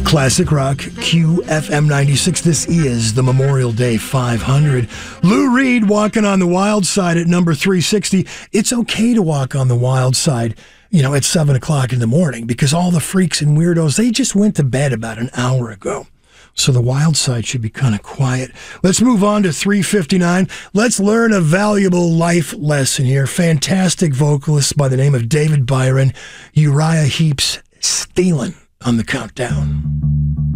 Classic Rock, QFM 96. This is the Memorial Day 500. Lou Reed walking on the wild side at number 360. It's okay to walk on the wild side, at 7 o'clock in the morning, because all the freaks and weirdos, they just went to bed about an hour ago. So the wild side should be kind of quiet. Let's move on to 359. Let's learn a valuable life lesson here. Fantastic vocalist by the name of David Byron, Uriah Heep's Stealin' on the countdown.